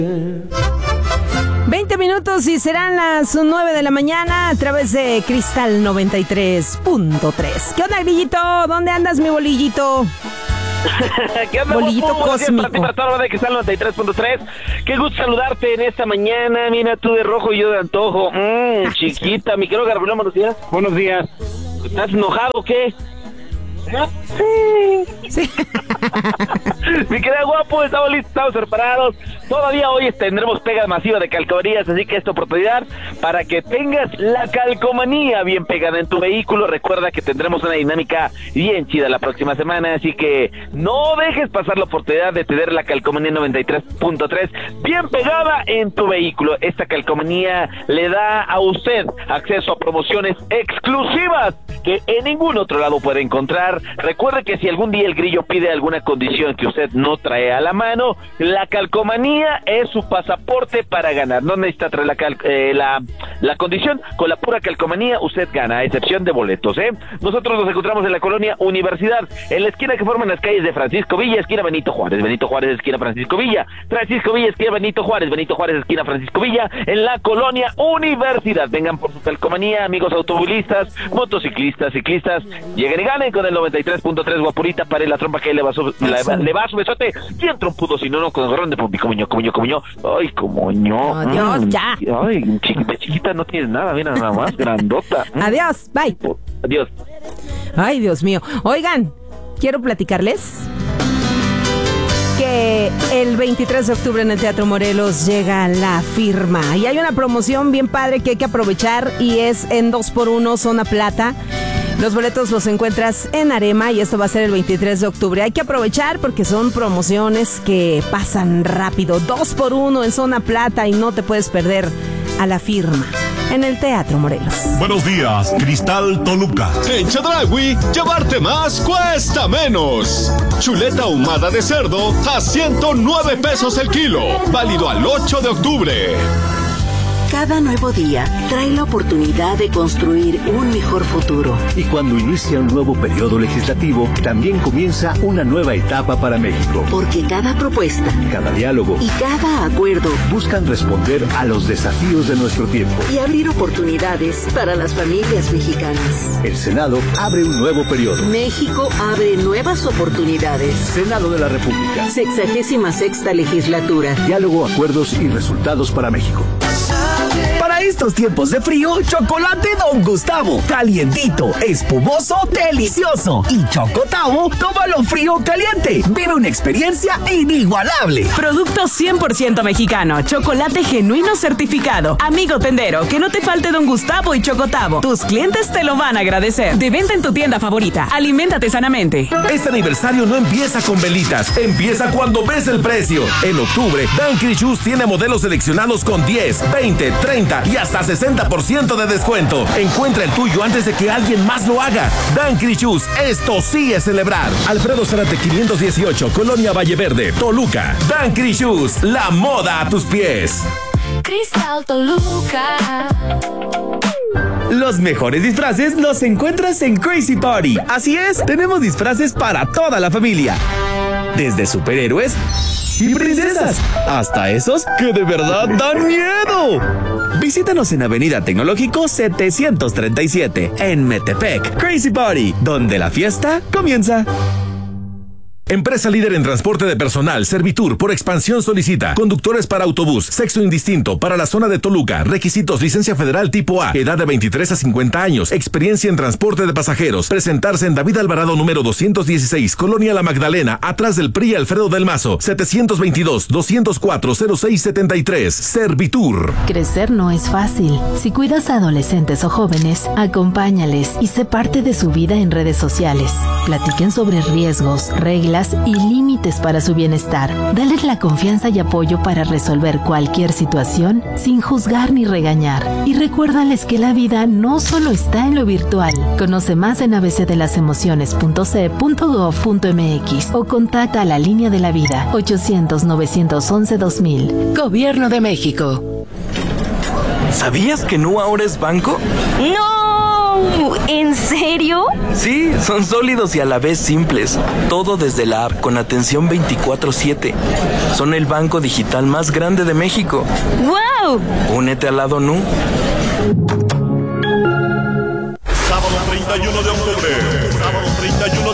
20 minutos y serán las 9 de la mañana a través de Cristal 93.3. ¿Qué onda, Grillito? ¿Dónde andas, mi bolillito? ¿Qué onda, bolillito cósmico? Para toda la hora de Cristal 93.3. Qué gusto saludarte en esta mañana. Mira, tú de rojo y yo de antojo. Chiquita, mi querido Gabriel, buenos días. Buenos días. ¿Estás enojado o qué? Sí. Mi querida guapo, estamos listos, estamos preparados. Todavía hoy tendremos pega masiva de calcomanías, así que esta oportunidad para que tengas la calcomanía bien pegada en tu vehículo. Recuerda que tendremos una dinámica bien chida la próxima semana, así que no dejes pasar la oportunidad de tener la calcomanía 93.3 bien pegada en tu vehículo. Esta calcomanía le da a usted acceso a promociones exclusivas que en ningún otro lado puede encontrar. Recuerde que si algún día el Grillo pide alguna condición que usted no trae a la mano, la calcomanía es su pasaporte para ganar. No necesita traer la condición, con la pura calcomanía usted gana, a excepción de boletos, Nosotros nos encontramos en la colonia Universidad, en la esquina que forman las calles de Francisco Villa, esquina Benito Juárez, esquina Francisco Villa, esquina Benito Juárez, esquina Francisco Villa, en la colonia Universidad. Vengan por su calcomanía, amigos automovilistas, motociclistas, ciclistas, lleguen y ganen con el 93.3, guapurita, para la trompa que le va a su besote, bien trompudo, si no, con el gorrón de comiño, ay, comoño. Adiós, ya. Ay, chiquita, no tienes nada, mira, nada más, grandota. Adiós, bye. Adiós. Ay, Dios mío. Oigan, quiero platicarles que el 23 de octubre en el Teatro Morelos llega La Firma. Y hay una promoción bien padre que hay que aprovechar y es en 2x1 Zona Plata. Los boletos los encuentras en Arema y esto va a ser el 23 de octubre. Hay que aprovechar porque son promociones que pasan rápido. 2x1 en Zona Plata y no te puedes perder a La Firma en el Teatro Morelos. Buenos días, Cristal Toluca. En Chedraui, llevarte más cuesta menos. Chuleta ahumada de cerdo a 109 pesos el kilo. Válido al 8 de octubre. Cada nuevo día trae la oportunidad de construir un mejor futuro. Y cuando inicia un nuevo periodo legislativo, también comienza una nueva etapa para México. Porque cada propuesta, cada diálogo y cada acuerdo buscan responder a los desafíos de nuestro tiempo y abrir oportunidades para las familias mexicanas. El Senado abre un nuevo periodo. México abre nuevas oportunidades. Senado de la República. 66ª legislatura. Diálogo, acuerdos y resultados para México. Para estos tiempos de frío, chocolate Don Gustavo. Calientito, espumoso, delicioso. Y Chocotavo, tómalo frío o caliente. Vive una experiencia inigualable. Producto 100% mexicano. Chocolate genuino certificado. Amigo tendero, que no te falte Don Gustavo y Chocotavo. Tus clientes te lo van a agradecer. De venta en tu tienda favorita. Aliméntate sanamente. Este aniversario no empieza con velitas. Empieza cuando ves el precio. En octubre, Dunkin' Shoes tiene modelos seleccionados con 10, 20, 30 y hasta 60% de descuento. Encuentra el tuyo antes de que alguien más lo haga. Dunkin' Shoes, esto sí es celebrar. Alfredo Zárate 518, Colonia Valle Verde, Toluca. Dunkin' Shoes, la moda a tus pies. Cristal Toluca. Los mejores disfraces los encuentras en Crazy Party. Así es, tenemos disfraces para toda la familia. Desde superhéroes y princesas, hasta esos que de verdad dan miedo. Visítanos en Avenida Tecnológico 737, en Metepec. Crazy Party, donde la fiesta comienza. Empresa líder en transporte de personal, Servitur, por expansión solicita conductores para autobús, sexo indistinto, para la zona de Toluca, requisitos, licencia federal tipo A, edad de 23 a 50 años, experiencia en transporte de pasajeros, presentarse en David Alvarado número 216, Colonia La Magdalena, atrás del PRI Alfredo del Mazo, 722-204-0673, Servitur. Crecer no es fácil. Si cuidas a adolescentes o jóvenes, acompáñales y sé parte de su vida en redes sociales. Platiquen sobre riesgos, reglas y límites para su bienestar. Dales la confianza y apoyo para resolver cualquier situación sin juzgar ni regañar. Y recuérdales que la vida no solo está en lo virtual. Conoce más en abcdelasemociones.ce.gov.mx o contacta a la Línea de la Vida 800-911-2000. Gobierno de México. ¿Sabías que Nu ahora es banco? ¡No! ¡Wow! ¿En serio? Sí, son sólidos y a la vez simples. Todo desde la app con atención 24/7. Son el banco digital más grande de México. ¡Wow! Únete al lado Nu. Sábado 31 de octubre. Sábado 31